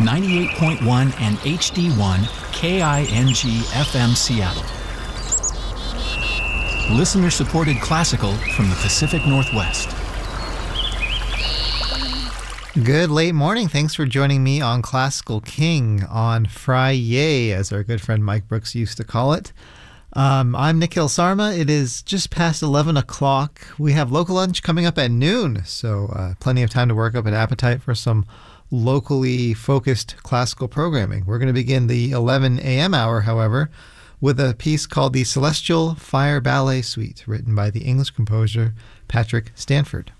98.1 and HD1 KING FM Seattle. Listener-supported classical from the Pacific Northwest. Good late morning. Thanks for joining me on Classical King on Friday, as our good friend Mike Brooks used to call it. I'm Nikhil Sarma. It is just past 11 o'clock. We have local lunch coming up at noon, so plenty of time to work up an appetite for some locally focused classical programming. We're going to begin the 11 a.m. hour, however, with a piece called the Celestial Fire Ballet Suite, written by the English composer Patrick Stanford.